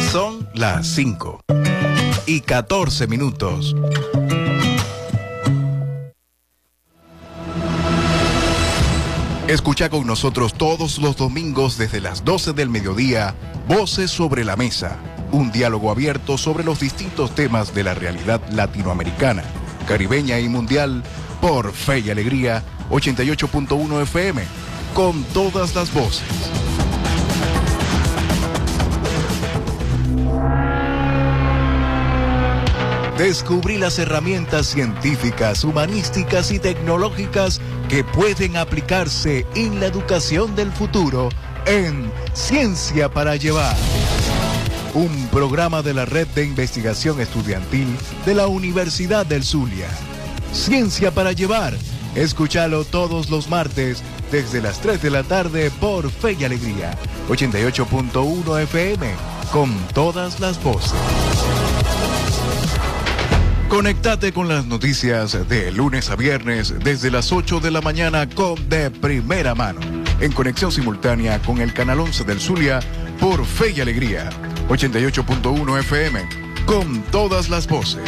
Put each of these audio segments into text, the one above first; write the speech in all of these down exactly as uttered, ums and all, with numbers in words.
Son las cinco y catorce minutos. Escucha con nosotros todos los domingos desde las doce del mediodía, Voces sobre la Mesa, un diálogo abierto sobre los distintos temas de la realidad latinoamericana, caribeña y mundial, por Fe y Alegría ochenta y ocho punto uno F M, con todas las voces. Descubrí las herramientas científicas, humanísticas y tecnológicas que pueden aplicarse en la educación del futuro en Ciencia para Llevar. Un programa de la Red de Investigación Estudiantil de la Universidad del Zulia. Ciencia para Llevar. Escúchalo todos los martes desde las tres de la tarde por Fe y Alegría ochenta y ocho punto uno F M, con todas las voces. Conectate con las noticias de lunes a viernes desde las ocho de la mañana con De Primera Mano, en conexión simultánea con el canal once del Zulia por Fe y Alegría ochenta y ocho punto uno F M, con todas las voces.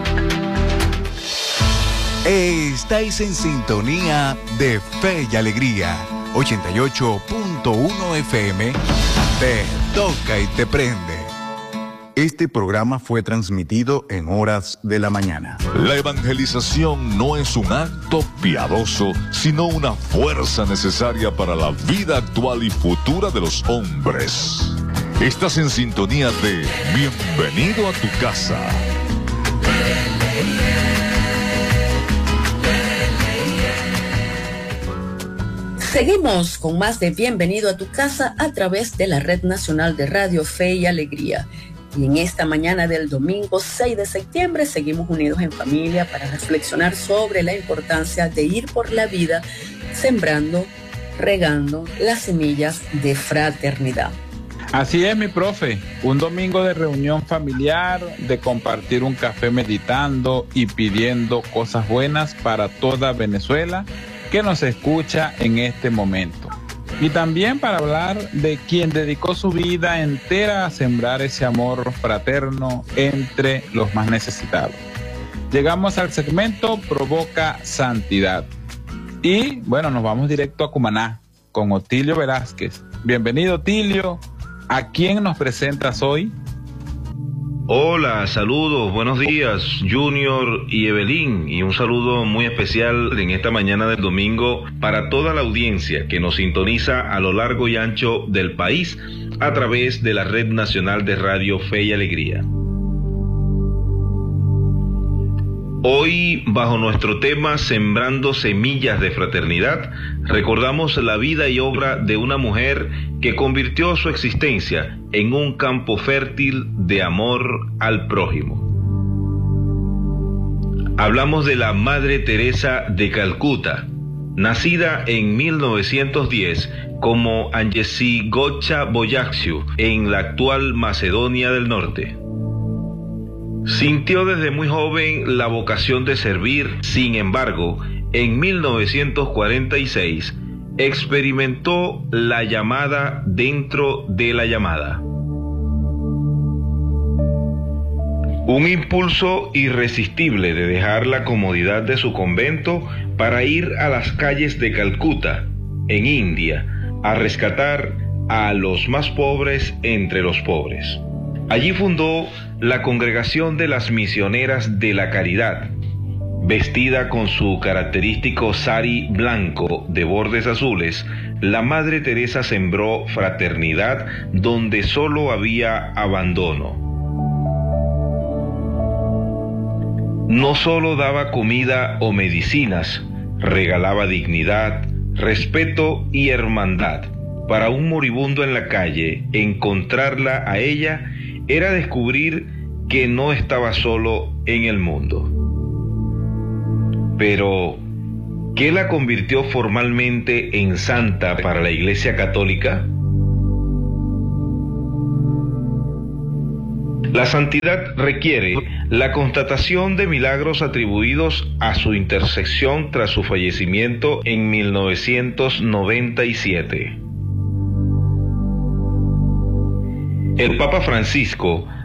Estáis en sintonía de Fe y Alegría ochenta y ocho punto uno F M. Te toca y te prende. Este programa fue transmitido en horas de la mañana. La evangelización no es un acto piadoso, sino una fuerza necesaria para la vida actual y futura de los hombres. Estás en sintonía de Bienvenido a tu casa. Seguimos con más de Bienvenido a tu casa a través de la Red Nacional de Radio Fe y Alegría. Y en esta mañana del domingo seis de septiembre seguimos unidos en familia para reflexionar sobre la importancia de ir por la vida sembrando, regando las semillas de fraternidad. Así es, mi profe, un domingo de reunión familiar, de compartir un café meditando y pidiendo cosas buenas para toda Venezuela que nos escucha en este momento. Y también para hablar de quien dedicó su vida entera a sembrar ese amor fraterno entre los más necesitados. Llegamos al segmento Provoca Santidad. Y bueno, nos vamos directo a Cumaná con Otilio Velázquez. Bienvenido, Otilio. ¿A quién nos presentas hoy? Hola, saludos, buenos días, Junior y Evelyn, y un saludo muy especial en esta mañana del domingo para toda la audiencia que nos sintoniza a lo largo y ancho del país a través de la Red Nacional de Radio Fe y Alegría. Hoy, bajo nuestro tema Sembrando Semillas de Fraternidad, recordamos la vida y obra de una mujer que convirtió su existencia en un campo fértil de amor al prójimo. Hablamos de la Madre Teresa de Calcuta, nacida en mil novecientos diez como Anjesi Gocha Boyaxiu en la actual Macedonia del Norte. Sintió desde muy joven la vocación de servir, sin embargo, en mil novecientos cuarenta y seis experimentó la llamada dentro de la llamada. Un impulso irresistible de dejar la comodidad de su convento para ir a las calles de Calcuta, en India, a rescatar a los más pobres entre los pobres. Allí fundó la Congregación de las Misioneras de la Caridad. Vestida con su característico sari blanco de bordes azules, la Madre Teresa sembró fraternidad donde solo había abandono. No solo daba comida o medicinas, regalaba dignidad, respeto y hermandad. Para un moribundo en la calle, encontrarla a ella era descubrir que no estaba solo en el mundo. Pero, ¿qué la convirtió formalmente en santa para la Iglesia Católica? La santidad requiere la constatación de milagros atribuidos a su intercesión tras su fallecimiento en mil novecientos noventa y siete. El Papa Francisco